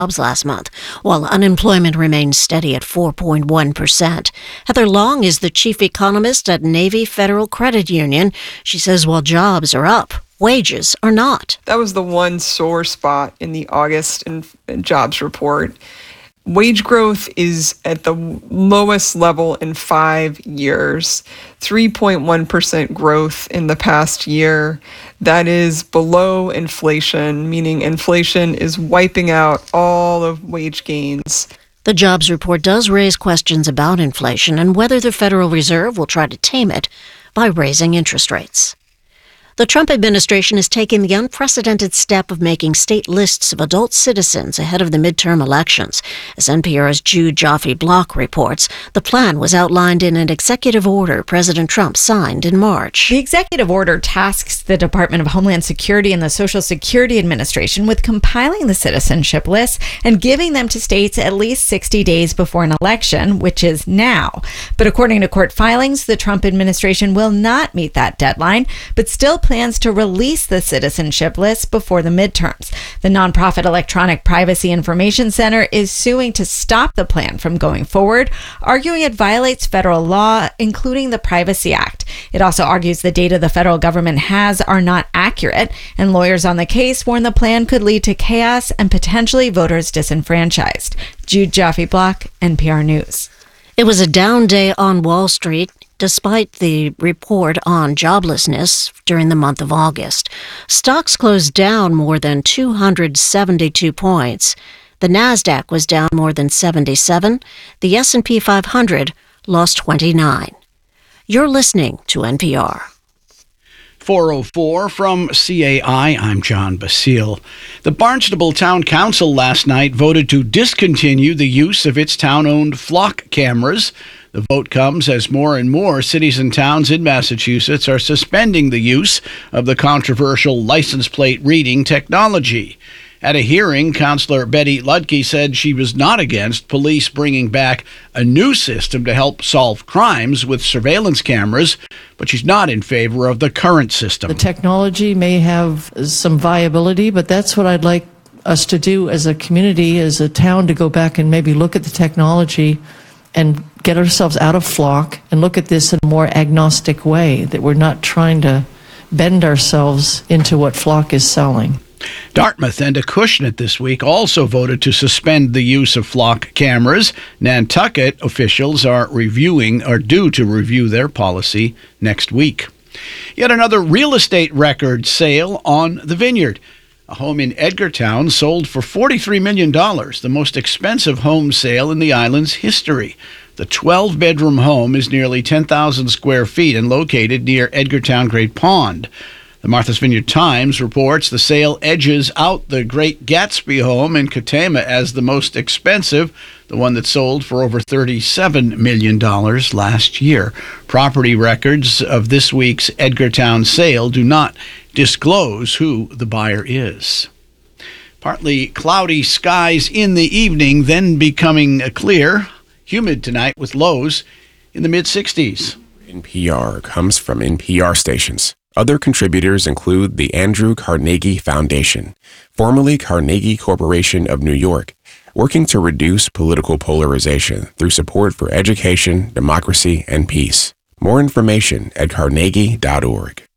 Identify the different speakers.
Speaker 1: jobs last month, while unemployment remains steady at 4.1%. Heather Long is the chief economist at Navy Federal Credit Union. She says while jobs are up, wages are not.
Speaker 2: That was the one sore spot in the August jobs report. Wage growth is at the lowest level in 5 years, 3.1% growth in the past year. That is below inflation, meaning inflation is wiping out all of wage gains.
Speaker 1: The jobs report does raise questions about inflation and whether the Federal Reserve will try to tame it by raising interest rates. The Trump administration is taking the unprecedented step of making state lists of adult citizens ahead of the midterm elections. As NPR's Jude Joffe-Block reports, the plan was outlined in an executive order President Trump signed in March.
Speaker 3: The executive order tasks the Department of Homeland Security and the Social Security Administration with compiling the citizenship lists and giving them to states at least 60 days before an election, which is now. But according to court filings, the Trump administration will not meet that deadline, but still plans to release the citizenship list before the midterms. The nonprofit Electronic Privacy Information Center is suing to stop the plan from going forward, arguing it violates federal law, including the Privacy Act. It also argues the data the federal government has are not accurate, and lawyers on the case warn the plan could lead to chaos and potentially voters disenfranchised. Jude Joffe-Block, NPR News.
Speaker 1: It was a down day on Wall Street, despite the report on joblessness during the month of August. Stocks closed down more than 272 points. The Nasdaq was down more than 77. The S&P 500 lost 29. You're listening to NPR.
Speaker 4: 404 from CAI, I'm John Basile. The Barnstable Town Council last night voted to discontinue the use of its town-owned flock cameras. The vote comes as more and more cities and towns in Massachusetts are suspending the use of the controversial license plate reading technology. At a hearing, Councillor Betty Ludke said she was not against police bringing back a new system to help solve crimes with surveillance cameras, but she's not in favor of the current system.
Speaker 5: The technology may have some viability, but that's what I'd like us to do as a community, as a town, to go back and maybe look at the technology and get ourselves out of flock and look at this in a more agnostic way, that we're not trying to bend ourselves into what flock is selling.
Speaker 4: Dartmouth and Acushnet this week also voted to suspend the use of flock cameras. Nantucket officials are due to review their policy next week. Yet another real estate record sale on the Vineyard. A home in Edgartown sold for $43 million, the most expensive home sale in the island's history. The 12-bedroom home is nearly 10,000 square feet and located near Edgartown Great Pond. The Martha's Vineyard Times reports the sale edges out the Great Gatsby home in Katama as the most expensive, the one that sold for over $37 million last year. Property records of this week's Edgartown sale do not disclose who the buyer is. Partly cloudy skies in the evening, then becoming clear. Humid tonight with lows in the mid-60s.
Speaker 6: NPR comes from NPR stations. Other contributors include the Andrew Carnegie Foundation, formerly Carnegie Corporation of New York, working to reduce political polarization through support for education, democracy, and peace. More information at carnegie.org.